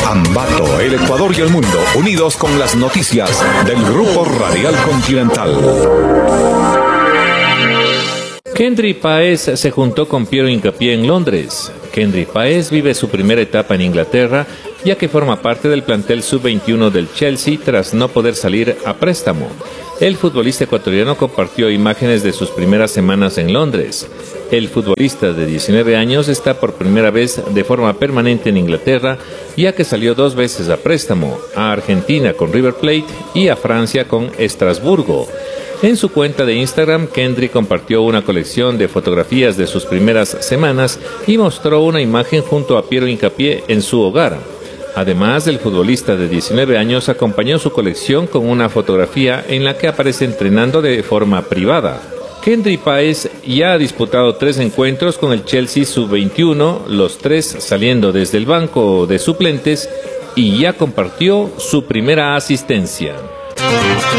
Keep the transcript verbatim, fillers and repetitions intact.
Ambato, el Ecuador y el mundo, unidos con las noticias del Grupo Radial Continental. Kendry Páez se juntó con Piero Hincapié en Londres. Kendry Páez vive su primera etapa en Inglaterra, ya que forma parte del plantel sub veintiuno del Chelsea tras no poder salir a préstamo. El futbolista ecuatoriano compartió imágenes de sus primeras semanas en Londres. El futbolista de diecinueve años está por primera vez de forma permanente en Inglaterra, ya que salió dos veces a préstamo, a Argentina con River Plate y a Francia con Estrasburgo. En su cuenta de Instagram, Kendry compartió una colección de fotografías de sus primeras semanas y mostró una imagen junto a Piero Hincapié en su hogar. Además, el futbolista de diecinueve años acompañó su colección con una fotografía en la que aparece entrenando de forma privada. Kendry Páez ya ha disputado tres encuentros con el Chelsea sub veintiuno, los tres saliendo desde el banco de suplentes, y ya compartió su primera asistencia.